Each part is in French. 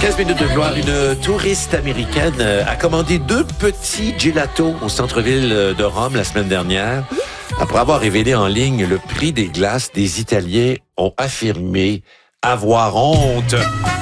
15 minutes de gloire. Une touriste américaine a commandé 2 petits gelatos au centre-ville de Rome la semaine dernière. Après avoir révélé en ligne le prix des glaces, des Italiens ont affirmé avoir honte.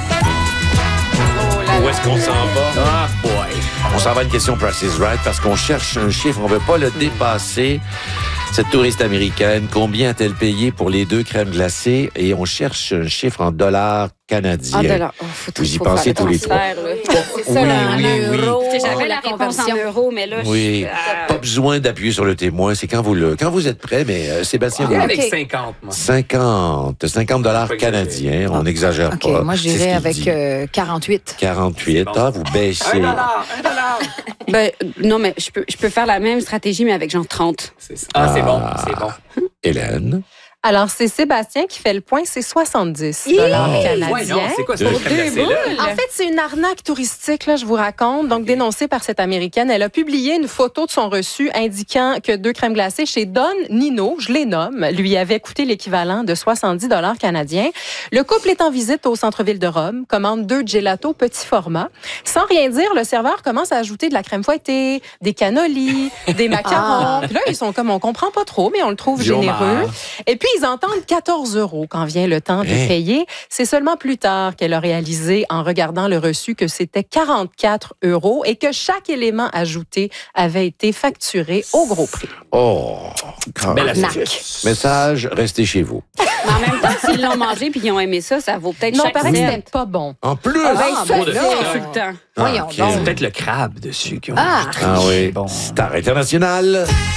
Où est-ce qu'on s'en va? Ah, boy. On s'en va à une question Price is Right parce qu'on cherche un chiffre, on ne veut pas le dépasser. Cette touriste américaine, combien a-t-elle payé pour les 2 crèmes glacées? Et on cherche un chiffre en dollars canadiens. En dollars. Vous y pensez tous les 3. C'est ça, l'euro. J'avais la réponse en euros, mais là, Oui, pas besoin d'appuyer sur le témoin. C'est quand vous êtes prêt, mais Sébastien, vous... Avec OK. 50, moi. 50 dollars Pas canadiens. On n'exagère OK, pas. moi, C'est ce j'irais qu'il avec dit. 48. 48. Ah, vous baissez. $1. ben, non, mais je peux faire la même stratégie, mais avec genre 30. C'est ça. Ah, c'est bon, c'est bon. Hélène. Alors, c'est Sébastien qui fait le point, c'est 70 Ouais, non, canadiens. c'est quoi ce Deux crème glacée, là? En fait, c'est une arnaque touristique, là, je vous raconte, donc dénoncée par cette Américaine. Elle a publié une photo de son reçu indiquant que 2 crèmes glacées chez Don Nino, je les nomme, lui avaient coûté l'équivalent de 70 canadiens. Le couple est en visite au centre-ville de Rome, commande 2 gelatos petit format. Sans rien dire, le serveur commence à ajouter de la crème fouettée, des cannolis, des macarons. Puis là, ils sont comme, on comprend pas trop, mais on le trouve généreux. Et puis, ils entendent 14 € quand vient le temps de payer. C'est seulement plus tard qu'elle a réalisé, en regardant le reçu, que c'était 44 € et que chaque élément ajouté avait été facturé au gros prix. Oh, Belle Arnaque. astuce. message, restez chez vous. Mais en même temps, s'ils l'ont mangé puis ils ont aimé ça, ça vaut peut-être Non, chaque paraît que cent. c'était pas bon. En plus! Ben, ça, trop de c'est ça. insultant. Voyons ok. donc. C'est peut-être le crabe dessus qui ont Ah oui, Bon. Star International.